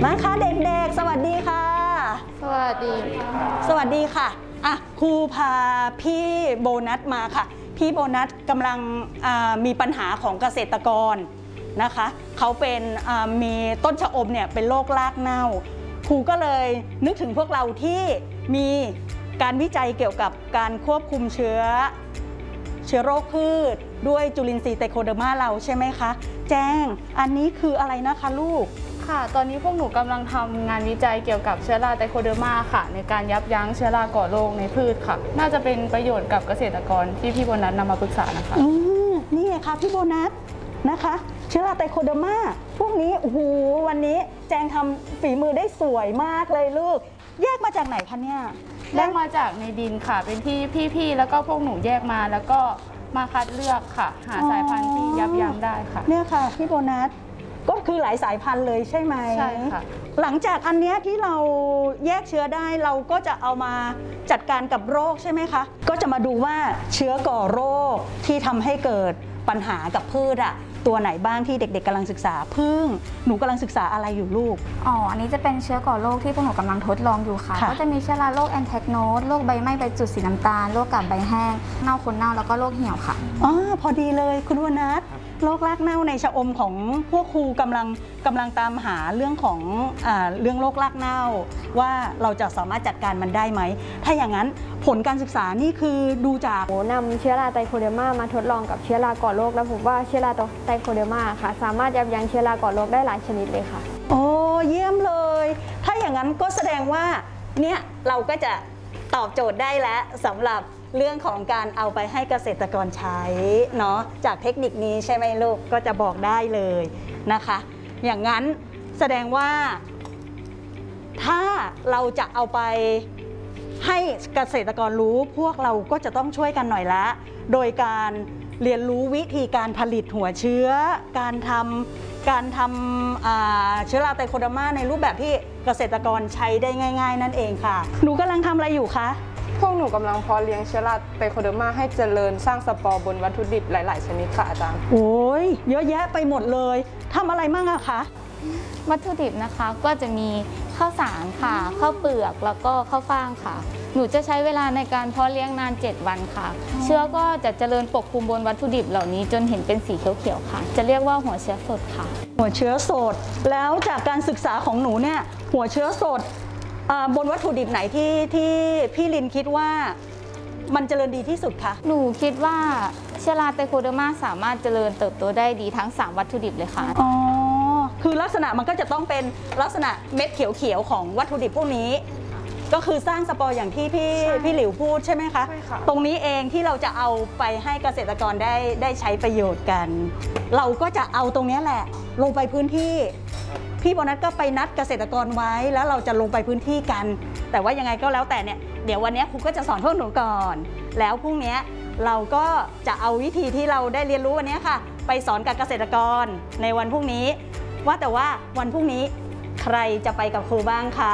มาค่ะเด็กๆสวัสดีค่ะสวัสดีสวัสดีค่ะครูพาพี่โบนัสมาค่ะพี่โบนัสกำลังมีปัญหาของเกษตรกรนะคะเขาเป็นมีต้นชะอมเนี่ยเป็นโรครากเน่าครูก็เลยนึกถึงพวกเราที่มีการวิจัยเกี่ยวกับการควบคุมเชื้อโรคพืชด้วยจุลินทรีย์ไตโคเดอร์มาเราใช่ไหมคะแจ้งอันนี้คืออะไรนะคะลูกค่ะตอนนี้พวกหนูกำลังทำงานวิจัยเกี่ยวกับเชื้อราไตโคเดอร์มาค่ะในการยับยั้งเชื้อราก่อโรคในพืชค่ะน่าจะเป็นประโยชน์กับเกษตรกรที่พี่โบนัสนำมาปรึกษานะคะนี่ไงคะพี่โบนัสนะคะเชื้อราไตโคเดอร์มาพวกนี้โอ้โหวันนี้แจงทำฝีมือได้สวยมากเลยลูกแยกมาจากไหนคะเนี่ยแยกมาจากในดินค่ะเป็นที่พี่ๆแล้วก็พวกหนูแยกมาแล้วก็มาคัดเลือกค่ะหาสายพันธุ์ที่ยับยั้งได้ค่ะเนี่ยค่ะพี่โบนัสก็คือหลายสายพันธุ์เลยใช่ไหมใช่ค่ะหลังจากอันนี้ที่เราแยกเชื้อได้เราก็จะเอามาจัดการกับโรคใช่ไหมคะก็จะมาดูว่าเชื้อก่อโรคที่ทำให้เกิดปัญหากับพืชตัวไหนบ้างที่เด็กๆกำลังศึกษาพึ่งหนูกำลังศึกษาอะไรอยู่ลูกอันนี้จะเป็นเชื้อก่อโรคที่พวกหนูกำลังทดลองอยู่ค่ะก็จะมีเชื้อราโรคแอนแทคโนสโรคใบไหม้ใบจุดสีน้ำตาลโรคกาบใบแห้งเน่าคนเน่าแล้วก็โรคเหี่ยวค่ะพอดีเลยคุณวนัทโรครากเน่าในชะอมของพวกครูกำลังตามหาเรื่องของเรื่องโรครากเน่าว่าเราจะสามารถจัดการมันได้ไหมถ้าอย่างนั้นผลการศึกษานี่คือดูจากนำเชื้อราไตโคเดอร์มามาทดลองกับเชื้อราก่อโรคแล้วผมว่าเชื้อราไตโคเดอร์มาค่ะสามารถยับยั้งเชื้อราก่อโรคได้หลายชนิดเลยค่ะโอ้เยี่ยมเลยถ้าอย่างนั้นก็แสดงว่าเนี่ยเราก็จะตอบโจทย์ได้แล้วสำหรับเรื่องของการเอาไปให้เกษตรกรใช้เนาะจากเทคนิคนี้ใช่ไหมลูกก็จะบอกได้เลยนะคะอย่างนั้นแสดงว่าถ้าเราจะเอาไปให้เกษตรกรรู้พวกเราก็จะต้องช่วยกันหน่อยละโดยการเรียนรู้วิธีการผลิตหัวเชื้อการทำเชื้อราไตโคเดอร์มาในรูปแบบที่เกษตรกรใช้ได้ง่ายๆนั่นเองค่ะหนูกำลังทำอะไรอยู่คะพวกหนูกำลังเพาะเลี้ยงเชื้อราไตโคเดอร์มาให้เจริญสร้างสปอร์บนวัตถุดิบหลายๆชนิดค่ะอาจารย์โอ้ยเยอะแยะไปหมดเลยทำอะไรมั่งอะคะวัตถุดิบนะคะก็จะมีข้าวสารค่ะข้าวเปลือกแล้วก็ข้าวฟ่างค่ะหนูจะใช้เวลาในการเพาะเลี้ยงนาน7 วันค่ะเชื้อก็จะเจริญปกคลุมบนวัตถุดิบเหล่านี้จนเห็นเป็นสีเขียวๆค่ะจะเรียกว่าหัวเชื้อสดค่ะหัวเชื้อสดแล้วจากการศึกษาของหนูเนี่ยหัวเชื้อสดบนวัตถุดิบไหนที่พี่ลินคิดว่ามันเจริญดีที่สุดคะหนูคิดว่าเชื้อราไตโคเดอร์มาสามารถเจริญเติบโตได้ดีทั้ง3วัตถุดิบเลยค่ะคือลักษณะมันก็จะต้องเป็นลักษณะเม็ดเขียวๆของวัตถุดิบพวกนี้ก็คือสร้างสปอร์อย่างที่พี่หลิวพูดใช่ไหมคะตรงนี้เองที่เราจะเอาไปให้เกษตรกรได้ใช้ประโยชน์กันเราก็จะเอาตรงนี้แหละลงไปพื้นที่พี่โบนัสก็ไปนัดเกษตรกรไว้แล้วเราจะลงไปพื้นที่กันแต่ว่ายังไงก็แล้วแต่เนี่ยเดี๋ยววันนี้ครูก็จะสอนพวกหนูก่อนแล้วพรุ่งนี้เราก็จะเอาวิธีที่เราได้เรียนรู้วันนี้ค่ะไปสอนกับเกษตรกรในวันพรุ่งนี้ว่าแต่ว่าวันพรุ่งนี้ใครจะไปกับครูบ้างคะ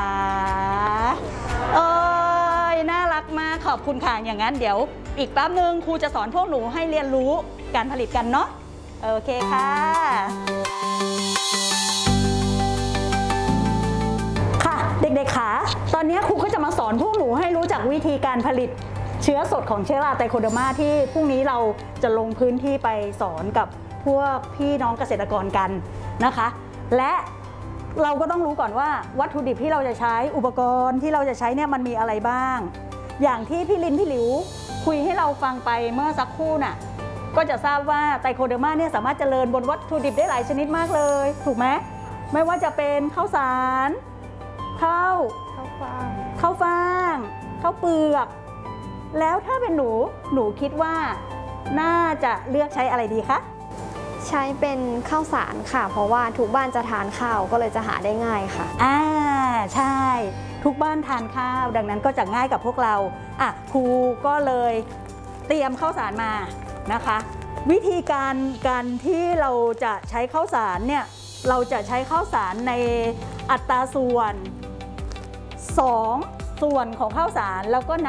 น่ารักมากขอบคุณค่ะอย่างนั้นเดี๋ยวอีกแป๊บนึงครูจะสอนพวกหนูให้เรียนรู้การผลิตกันเนาะโอเคค่ะเด็กๆค่ะตอนนี้ครูก็จะมาสอนพวกหนูให้รู้จักวิธีการผลิตเชื้อสดของเชื้อราไตโคเดอร์มาที่พรุ่งนี้เราจะลงพื้นที่ไปสอนกับพวกพี่น้องเกษตรกรกันนะคะและเราก็ต้องรู้ก่อนว่าวัตถุดิบที่เราจะใช้อุปกรณ์ที่เราจะใช้เนี่ยมันมีอะไรบ้างอย่างที่พี่ลินพี่หลิวคุยให้เราฟังไปเมื่อสักครู่น่ะก็จะทราบว่าไตโคเดอร์มาเนี่ยสามารถเจริญบนวัตถุดิบได้หลายชนิดมากเลยถูกไหมไม่ว่าจะเป็นข้าวสารข้าวฟ่างข้าวเปลือกแล้วถ้าเป็นหนูคิดว่าน่าจะเลือกใช้อะไรดีคะใช้เป็นข้าวสารค่ะเพราะว่าทุกบ้านจะทานข้าวก็เลยจะหาได้ง่ายค่ะใช่ทุกบ้านทานข้าวดังนั้นก็จะง่ายกับพวกเราครูก็เลยเตรียมข้าวสารมานะคะวิธีการที่เราจะใช้ข้าวสารเนี่ยเราจะใช้ข้าวสารในอัตราส่วน2 ส่วนของข้าวสารแล้วก็